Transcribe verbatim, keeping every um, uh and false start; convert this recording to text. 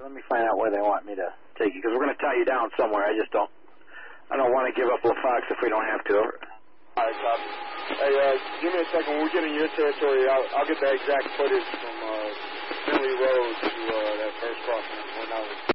let me find out where they want me to take you, because we're going to tie you down somewhere. I just don't, I don't want to give up LaFox if we don't have to. All right, copy. Hey, uh, give me a second. When we get in your territory, I'll, I'll get the exact footage from uh, Finley Road to uh, that first crossing when I was